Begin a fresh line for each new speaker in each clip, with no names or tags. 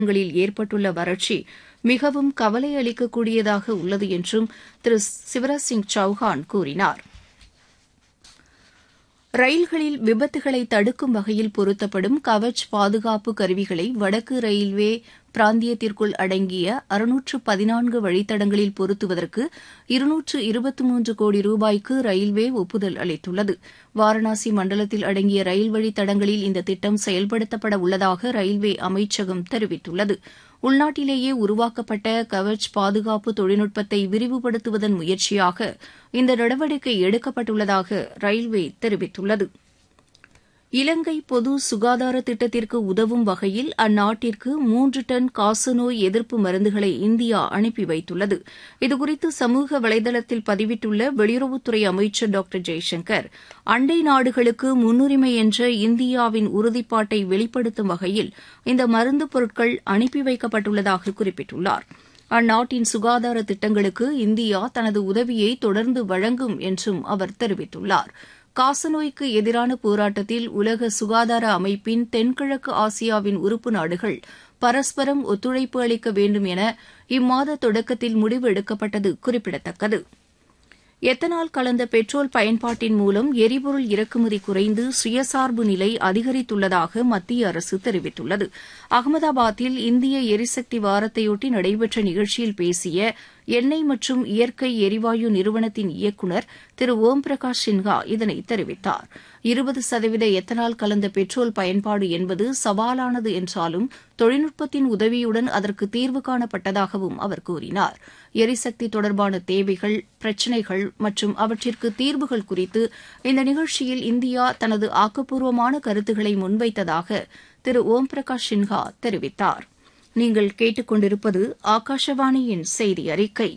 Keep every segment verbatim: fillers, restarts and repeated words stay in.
களில் ஏற்பட்டுள்ள வறட்சி மிகவும் கவலை அளிக்கக்கூடியதாக உள்ளது என்றும் திரு சிவராஜ் சிங் சௌஹான் கூறினார். ரயில்களில் விபத்துகளை தடுக்கும் வகையில் பொருத்தப்படும் கவச் பாதுகாப்பு கருவிகளை வடக்கு ரயில்வே பிராந்தியத்திற்குள் அடங்கிய அறுநூற்று பதினான்கு வழித்தடங்களில் பொருத்துவதற்கு இருநூற்று இருபத்தி மூன்று கோடி ரூபாய்க்கு ரயில்வே ஒப்புதல் அளித்துள்ளது. வாரணாசி மண்டலத்தில் அடங்கிய ரயில் வழித்தடங்களில் இந்த திட்டம் செயல்படுத்தப்பட உள்ளதாக ரயில்வே அமைச்சகம் தெரிவித்துள்ளது. உள்நாட்டிலேயே உருவாக்கப்பட்ட கவச் பாதுகாப்பு தொழில்நுட்பத்தை விரிவுபடுத்துவதன் முயற்சியாக இந்த நடவடிக்கை எடுக்கப்பட்டுள்ளதாக ரயில்வே தெரிவித்துள்ளது. இலங்கை பொது சுகாதார திட்டத்திற்கு உதவும் வகையில் அந்நாட்டிற்கு மூன்று டன் காசநோய் எதிர்ப்பு மருந்துகளை இந்தியா அனுப்பி வைத்துள்ளது. இதுகுறித்து சமூக வலைதளத்தில் பதிவிட்டுள்ள வெளியுறவுத்துறை அமைச்சர் டாக்டர் ஜெய்சங்கர், அண்டை நாடுகளுக்கு முன்னுரிமை என்ற இந்தியாவின் உறுதிப்பாட்டை வெளிப்படுத்தும் வகையில் இந்த மருந்துப் பொருட்கள் அனுப்பி வைக்கப்பட்டுள்ளதாக குறிப்பிட்டுள்ளார். அந்நாட்டின் சுகாதார திட்டங்களுக்கு இந்தியா தனது உதவியை தொடர்ந்து வழங்கும் என்றும் அவர் தெரிவித்துள்ளார். காசநோய்க்கு எதிரான போராட்டத்தில் உலக சுகாதார அமைப்பின் தென்கிழக்கு ஆசியாவின் உறுப்பு நாடுகள் பரஸ்பரம் ஒத்துழைப்பு அளிக்க வேண்டும் என இம்மாத தொடக்கத்தில் முடிவு எடுக்கப்பட்டது குறிப்பிடத்தக்கது. எத்தனால் கலந்த பெட்ரோல் பயன்பாட்டின் மூலம் எரிபொருள் இறக்குமதி குறைந்து சுயசார்பு நிலை அதிகரித்துள்ளதாக மத்திய அரசு தெரிவித்துள்ளது. அகமதாபாத்தில் இந்திய எரிசக்தி வாரத்தையொட்டி நடைபெற்ற நிகழ்ச்சியில் பேசிய எண்ணெய் மற்றும் இயற்கை எரிவாயு நிறுவனத்தின் இயக்குநர் திரு ஓம் பிரகாஷ் சின்ஹா இதனை தெரிவித்தார். இருபது சதவீத எத்தனால் கலந்த பெட்ரோல் பயன்பாடு என்பது சவாலானது என்றாலும் தொழில்நுட்பத்தின் உதவியுடன் அதற்கு தீர்வு காணப்பட்டதாகவும் அவர் கூறினார். எரிசக்தி தொடர்பான தேவைகள், பிரச்சினைகள் மற்றும் அவற்றிற்கு தீர்வுகள் குறித்து இந்த நிகழ்ச்சியில் இந்தியா தனது ஆக்கப்பூர்வமான கருத்துக்களை முன்வைத்ததாக திரு ஓம் பிரகாஷ் சின்ஹா தெரிவித்தார். நீங்கள் கேட்டுக்கொண்டிருப்பது ஆகாஷவாணியின் செய்தி அறிக்கை.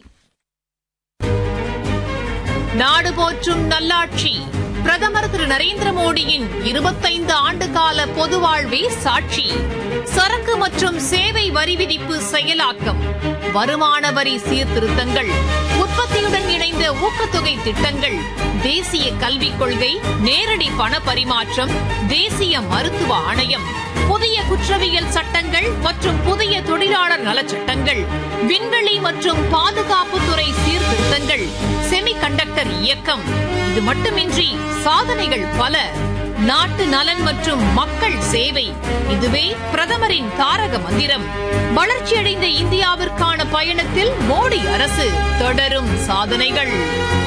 நாடு போற்றும் நல்லாட்சி பிரதமர் திரு நரேந்திர மோடியின் இருபத்தைந்து ஆண்டுகால பொது வாழ்வே சாட்சி. சரக்கு மற்றும் சேவை வரி விதிப்பு செயலாக்கம், வருமான வரி சீர்திருத்தங்கள், உற்பத்தியுடன் இணைந்த ஊக்கத்தொகை திட்டங்கள், தேசிய கல்விக் கொள்கை, நேரடி பண பரிமாற்றம், தேசிய மருத்துவ ஆணையம், புதிய குற்றவியல் சட்டங்கள் மற்றும் புதிய தொழிலாளர் நலச்சட்டங்கள், விண்வெளி மற்றும் பாதுகாப்புத்துறை சீர்திருத்தங்கள், செமி கண்டக்டர் இயக்கம். இது மட்டுமின்றி சாதனைகள் பல. நாட்டு நலன் மற்றும் மக்கள் சேவை, இதுவே பிரதமரின் தாரக மந்திரம். வளர்ச்சியடைந்த இந்தியாவிற்கான பயணத்தில் மோடி அரசு தொடரும் சாதனைகள்.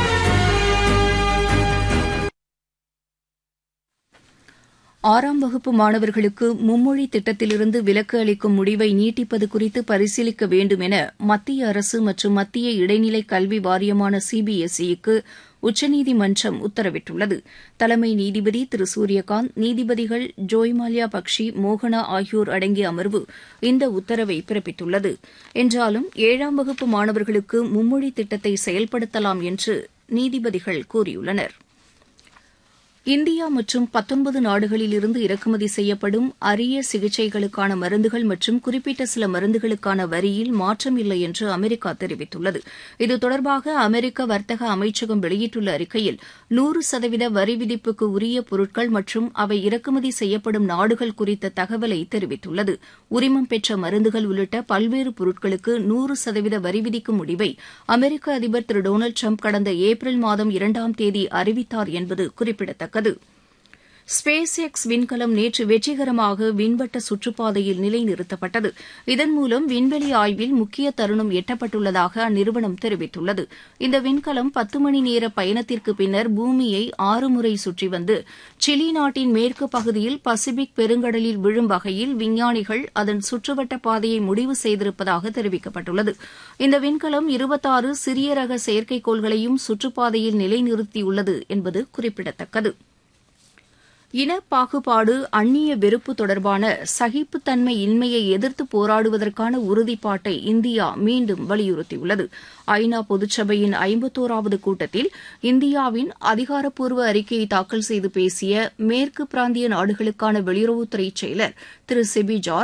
ஆறாம் வகுப்பு மாணவர்களுக்கு மும்மொழி திட்டத்திலிருந்து விலக்கு அளிக்கும் முடிவை நீட்டிப்பது குறித்து பரிசீலிக்க வேண்டும் என மத்திய அரசு மற்றும் மத்திய இடைநிலை கல்வி வாரியமான சிபிஎஸ்இ-க்கு உச்சநீதிமன்றம் உத்தரவிட்டுள்ளது. தலைமை நீதிபதி திரு சூரியகாந்த், நீதிபதிகள் ஜோய்மால்யா பக்ஷி, மோகனா ஆகியோர் அடங்கிய அமர்வு இந்த உத்தரவை பிறப்பித்துள்ளது. என்றாலும் ஏழாம் வகுப்பு மாணவர்களுக்கு மும்மொழி திட்டத்தை செயல்படுத்தலாம் என்று நீதிபதிகள் கூறியுள்ளனர். இந்தியா மற்றும் பத்தொன்பது நாடுகளில் இருந்து இறக்குமதி செய்யப்படும் அரிய சிகிச்சைகளுக்கான மருந்துகள் மற்றும் குறிப்பிட்ட சில மருந்துகளுக்கான வரியில் மாற்றம் இல்லை என்று அமெரிக்கா தெரிவித்துள்ளது. இது தொடர்பாக அமெரிக்க வர்த்தக அமைச்சகம் வெளியிட்டுள்ள அறிக்கையில் நூறு சதவீத வரி விதிப்புக்கு உரிய பொருட்கள் மற்றும் அவை இறக்குமதி செய்யப்படும் நாடுகள் குறித்த தகவலை தெரிவித்துள்ளது. உரிமம் பெற்ற மருந்துகள் உள்ளிட்ட பல்வேறு பொருட்களுக்கு நூறு சதவீத வரி விதிக்கும் முடிவை அமெரிக்க அதிபர் திரு டொனால்டு டிரம்ப் கடந்த ஏப்ரல் மாதம் இரண்டாம் தேதி அறிவித்தார் என்பது குறிப்பிடத்தக்கது. ஸ்பேஸ் எக்ஸ் விண்கலம் நேற்று வெற்றிகரமாக விண்வட்ட சுற்றுப்பாதையில் நிலைநிறுத்தப்பட்டது. இதன் மூலம் விண்வெளி ஆய்வில் முக்கிய தருணம் எட்டப்பட்டுள்ளதாக அந்நிறுவனம் தெரிவித்துள்ளது. இந்த விண்கலம் பத்து மணி நேர பயணத்திற்கு பின்னர் பூமியை ஆறு முறை சுற்றி வந்து சிலி நாட்டின் மேற்கு பகுதியில் பசிபிக் பெருங்கடலில் விழும் வகையில் விஞ்ஞானிகள் அதன் சுற்றுவட்ட பாதையை முடிவு செய்திருப்பதாக தெரிவிக்கப்பட்டுள்ளது. இந்த விண்கலம் இருபத்தாறு சிறிய ரக செயற்கைக்கோள்களையும் சுற்றுப்பாதையில் நிலைநிறுத்தியுள்ளது என்பது குறிப்பிடத்தக்கது. இனப்பாகுபாடு, அந்நிய வெறுப்பு தொடர்பான சகிப்புத்தன்மை இன்மையை எதிர்த்து போராடுவதற்கான உறுதிப்பாட்டை இந்தியா மீண்டும் வலியுறுத்தியுள்ளது. ஐநா பொதுச்சபையின் ஐம்பத்தோராவது கூட்டத்தில் இந்தியாவின் அதிகாரப்பூர்வ அறிக்கையை தாக்கல் செய்து பேசிய மேற்கு பிராந்திய நாடுகளுக்கான வெளியுறவுத்துறை செயலர் திரு செபி ஜார்ஜ்,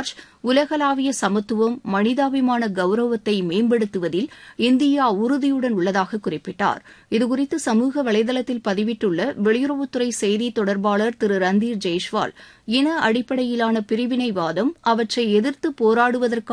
உலகளாவிய சமத்துவம் மனிதாபிமான கௌரவத்தை மேம்படுத்துவதில் இந்தியா உறுதியுடன் உள்ளதாக குறிப்பிட்டார். இதுகுறித்து சமூக வலைதளத்தில் பதிவிட்டுள்ள வெளியுறவுத்துறை செய்தி தொடர்பாளர் திரு ரந்தீர் ஜெய்ஷ்வால், இன அடிப்படையிலான பிரிவினைவாதம், அவற்றை எதிர்த்து போராடுவதற்கான